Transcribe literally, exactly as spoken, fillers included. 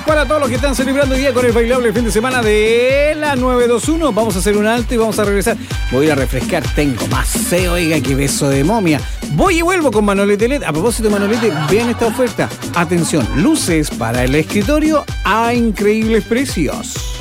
para todos los que están celebrando hoy día con el bailable fin de semana de la nueve dos uno. Vamos a hacer un alto y vamos a regresar. Voy a ir a refrescar, tengo más sed, oiga, que beso de momia. Voy y vuelvo con Manolete L E D. A propósito de Manolete, vean esta oferta. Atención, luces para el escritorio a increíbles precios.